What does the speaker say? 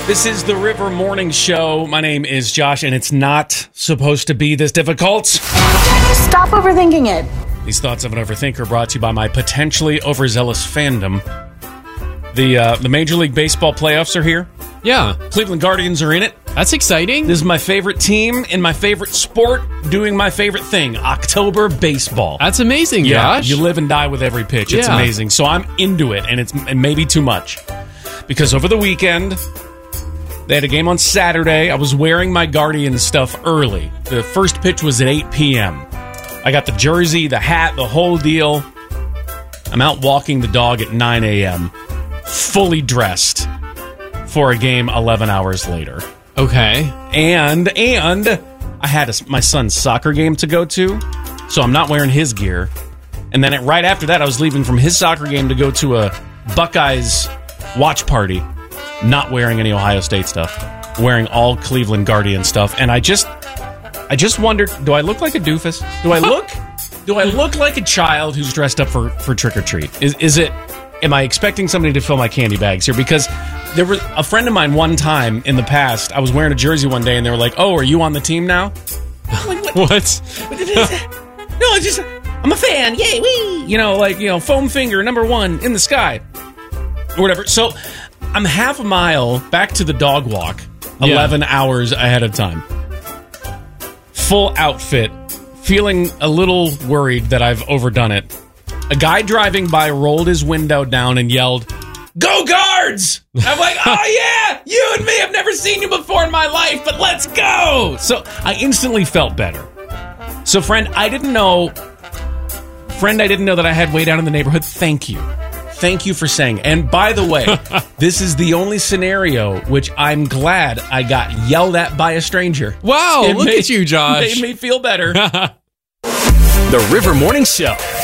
This is the River Morning Show. My name is Josh, and it's not supposed to be this difficult. Stop overthinking it. These thoughts of an overthinker brought to you by my potentially overzealous fandom. The Major League Baseball playoffs are here. Yeah. Cleveland Guardians are in it. That's exciting. This is my favorite team in my favorite sport doing my favorite thing, October baseball. That's amazing, Josh. You live and die with every pitch. It's amazing. So I'm into it, and it's maybe too much. Because over the weekend, they had a game on Saturday. I was wearing my Guardian stuff early. The first pitch was at 8 p.m. I got the jersey, the hat, the whole deal. I'm out walking the dog at 9 a.m., fully dressed for a game 11 hours later. Okay. And I had my son's soccer game to go to, so I'm not wearing his gear. And then right after that, I was leaving from his soccer game to go to a Buckeyes watch party, not wearing any Ohio State stuff, wearing all Cleveland Guardian stuff. And I just wondered, do I look like a doofus? Do I look like a child who's dressed up for trick or treat? Am I expecting somebody to fill my candy bags here? Because there was a friend of mine one time in the past, I was wearing a jersey one day and they were like, "Oh, are you on the team now?" I'm like, what? No, it's just, I'm a fan. Yay, wee! Foam finger, #1 in the sky. Or whatever. So I'm half a mile back to the dog walk, 11 hours ahead of time. Full outfit, feeling a little worried that I've overdone it. A guy driving by rolled his window down and yelled, "Go Guards!" I'm like, oh yeah, you and me, I've never seen you before in my life, but let's go! So I instantly felt better. So friend, I didn't know that I had way down in the neighborhood. Thank you. Thank you for saying. And by the way, this is the only scenario which I'm glad I got yelled at by a stranger. Wow, look at you, Josh. Made me feel better. The River Morning Show.